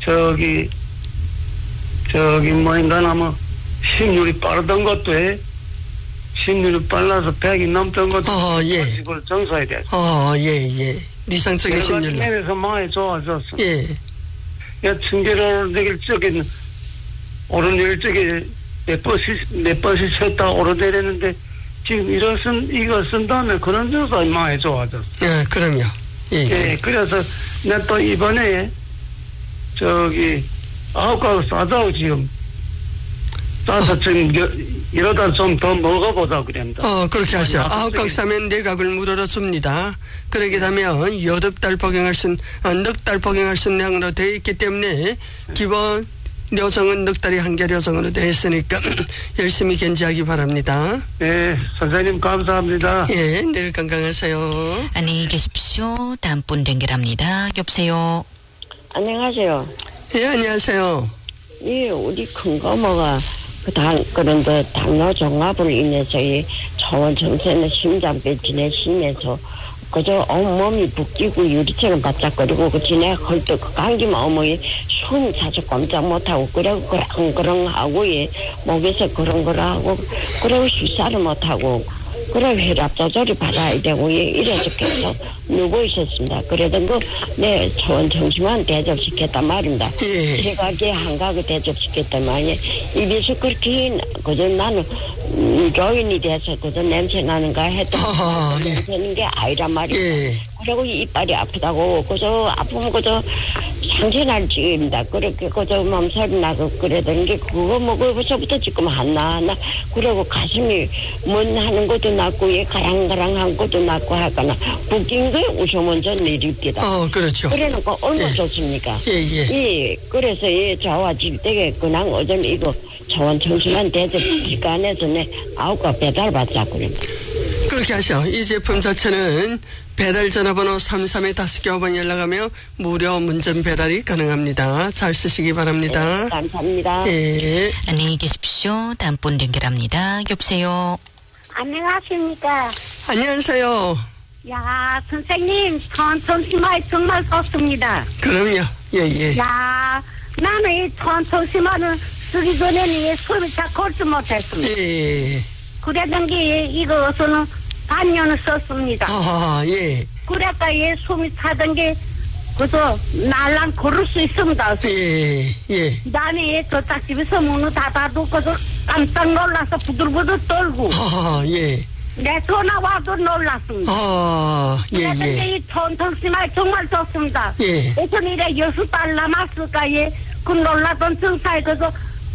뭐인가나 뭐, 심률이 빠르던 것도 해. 심률이 빨라서 100이 넘던 것도 예. 이걸 정사해야 돼. 예. 이상적인 심률. 면에서 많이 좋아졌어. 예. 야, 층계를 내길 적에, 오르내릴 적에 몇 번씩 쳤다 오르내렸는데, 지금 이거 쓴 다음에 그런 정사 많이 좋아졌어. 예, 그럼요. 예. 그래서, 나 또 이번에, 9가구 싸자고 지금, 싸서 지금, 이러다 좀 더 먹어보자, 그랬다. 그렇게 하세요. 9가구 싸면 4가구를 무료로 줍니다. 그러게 되면, 8달 복용할 수, 넉 달 복용할 수 있는 양으로 되어 있기 때문에, 기본, 료정은 넉 달이 한개 료정으로 되어 있으니까, 열심히 견지하기 바랍니다. 네, 선생님 감사합니다. 예, 늘 건강하세요. 안녕히 계십시오. 다음 분 연결합니다. 여보세요. 안녕하세요. 예, 안녕하세요. 예, 우리 큰 고모가 그런데 당뇨 종합으로 인해서 이 초원 정세는 심장병 지내시면서 그저 온몸이 붓기고 유리처럼 바짝거리고 그 지내 헐떡 감기만 어머니 숨 차서 꼼짝 못하고 그러고 그렁그렁하고 예 목에서 그렁그렁하고 그러고 식사를 못하고 그래 혈압 조절이 받아야 되고 예 이래서 계속 누워 있었습니다. 그래도 내 초원 정심만 대접시켰단 말입니다. 예. 세 가지 한 가지 대접시켰단 말이에요. 입에서 그렇게 그저 나는 교인이 돼서 그저 냄새 나는가 했더니 냄새는 게 아니란 말이에요. 예. 그리고 이빨이 아프다고 그저 아프면 그저 상처날 지입니다. 그렇게 그저 몸살이 나고 그러던 게 그거 먹어서부터 지금 하나 그리고 가슴이 뭔 하는 것도 낫고 예 가랑가랑한 것도 낫고 하거나 붓긴 게 우선 먼저 내립니다. 그렇죠. 그래놓고 얼마 좋습니까? 예. 그래서 예 좋아질 때에 그냥 어전 이거 초원 청순한 대접 기관에서 내 9가 배달 받자 그럽니다. 그렇게 하셔. 이 제품 자체는 배달 전화번호 33에 5번 연락하며 무료 문전 배달이 가능합니다. 잘 쓰시기 바랍니다. 네, 감사합니다. 예. 안녕히 계십시오. 다음 분 연결합니다. 여보세요. 안녕하십니까. 안녕하세요. 야, 선생님, 천천히마이 정말 좋습니다. 그럼요. 예. 야, 나는 이 천천히마는 쓰기 전에는 숨이 잘 걸지 못했습니다. 예. 그랬던 게 이것은 반년을 썼습니다. 예. 그러니까 숨이 차던 게 그저 날랑 걸을 수 있습니다. 예. 나는 저짝집에서 문을 닫아도 그저 깜짝 놀라서 부들부들 떨고. 예. 내 전화 와도 놀랐습니다. 그런데 이 천천히마이 정말 좋습니다. 예. 우선 이래 6달 남았을까 그 놀랐던 정사에 그저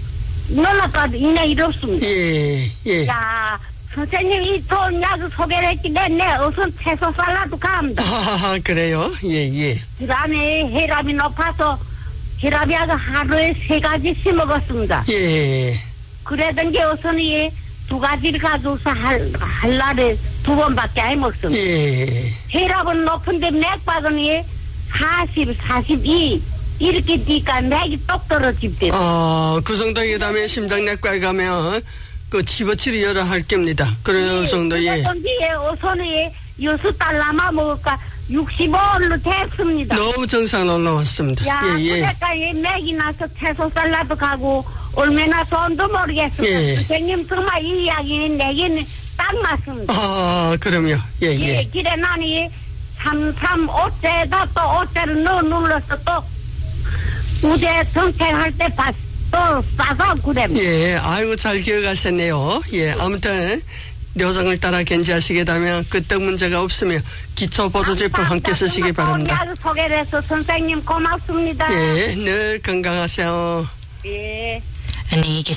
놀랐다도 있네 이렇습니다. 예. 야, 선생님 이 좋은 약을 소개를 했기 때문에 우선 채소 살라도 갑니다. 그래요? 예. 그다음에 혈압이 높아서 혈압이 하루에 3가지씩 먹었습니다. 예. 그러던 게 우선 2가지를 가져서 할 날에 2번밖에 안 먹습니다. 예. 혈압은 높은데 맥박은 40, 42 이렇게 되니까 맥이 똑 떨어집대요. 그 정도에 다음에 심장내과에 가면 그 치버치료를 할 겁니다. 그런 정도에. 그런데 우선에 6달 남아 먹을까 65원로 됐습니다. 너무 정상 올라왔습니다. 예. 그러니까 맥이 나서 채소 살라도 가고 얼마나 돈도 모르겠습니다. 예. 선생님 정말 이 이야기는 내게는 딱 맞습니다. 그럼요. 예. 그래 나는 33호째에다 또 5째를 눌러서 또 우대 정책할 때 또 싸서 그럽니다. 예. 아이고 잘 기억하셨네요. 예. 아무튼 료정을 따라 견지하시게 되면 끄떡 문제가 없으며 기초보조제품 함께 쓰시기 바랍니다. 소개를 해서 선생님 고맙습니다. 예. 늘 건강하세요. 예. 안녕히 계십시오.